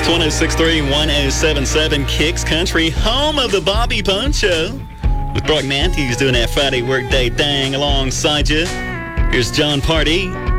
It's 106.3, 107.7 Kicks Country, home of the Bobby Bone Show. With Brock Matthews doing that Friday workday thing alongside you. Here's John Pardee.